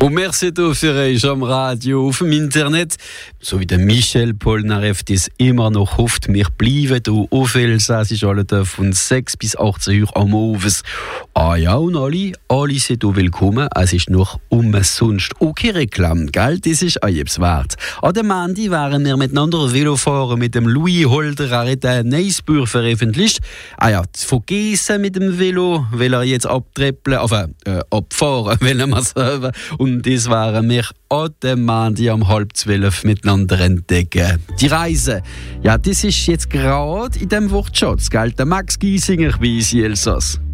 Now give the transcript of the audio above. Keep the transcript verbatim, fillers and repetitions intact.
Und merci für euch am Radio, auf dem Internet. So wie der Michel Polnareff das immer noch hofft, wir bleiben hier auf Elsassisch alle von sechs bis achtzehn Uhr am Abend. Ah ja, und alle, alle sind hier willkommen. Es ist noch umsonst auch keine Reklame, gell? Das ist auch etwas wert. An dem Montag waren wir miteinander Velofahren mit dem Louis Holder, er hat ein neues Buch veröffentlicht. Ah ja, von Gießen mit dem Velo, will er jetzt abtreppeln, enfin, äh, abfahren, will man sagen. Und das waren wir an dem Montag um halb zwölf miteinander entdecken. Die Reise, ja, das ist jetzt gerade in dem Wortschatz, gell? Der Max Giesinger bei uns in Elsass.